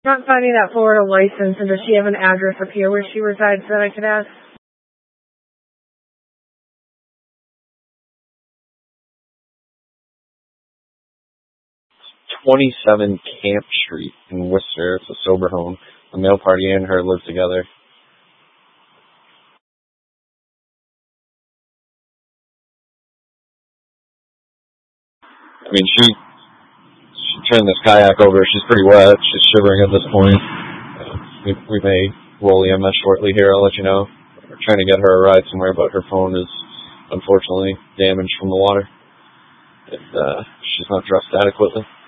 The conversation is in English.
Not finding that Florida license, and does she have an address up here where she resides that I could ask? 27 Camp Street in Worcester. It's a sober home. The male party and her live together. I mean, she turned this kayak over. She's pretty wet. She's shivering at this point. We may roll EMS shortly here. I'll let you know. We're trying to get her a ride somewhere, but her phone is unfortunately damaged from the water. She's not dressed adequately.